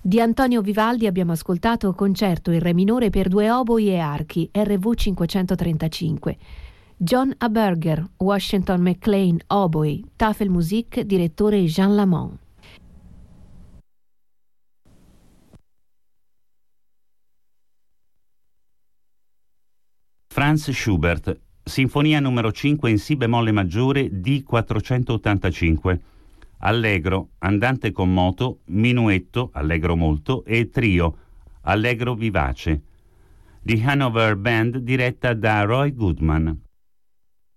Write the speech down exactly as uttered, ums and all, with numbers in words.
Di Antonio Vivaldi abbiamo ascoltato Concerto in Re minore per due oboi e archi, R V cinquecentotrentacinque. John Aberger, Washington McLean, oboe, Tafelmusik, direttore Jean Lamont. Franz Schubert, Sinfonia numero cinque in Si bemolle maggiore D quattrocentottantacinque. Allegro, andante con moto, minuetto, allegro molto, e trio, allegro vivace. Di Hanover Band diretta da Roy Goodman.